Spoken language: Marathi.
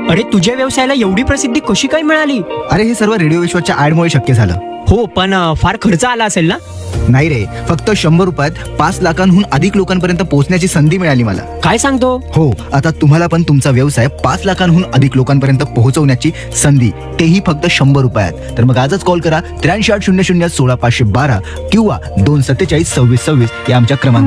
अरे तुझ्या व्यवसायाला एवढी प्रसिद्धी कशी काय मिळाली? अरे हे सर्व रेडिओ विश्वाच्या ऍडमुळे शक्य झालं. हो, पण फार खर्च आला असेल ना? नाही रे, फक्त 100 रुपयात 5 लाखांहून अधिक लोकांपर्यंत पोहोचण्याची संधी मिळाली मला. काय सांगतो? हो, आता तुम्हाला पण तुमचा व्यवसाय 5 लाखांहून अधिक लोकांपर्यंत पोहोचवण्याची संधी, तेही फक्त 100 रुपयात. तर मग आजच कॉल करा 83 800 16 512 किंवा 247 26 26 या आमच्या क्रमांक.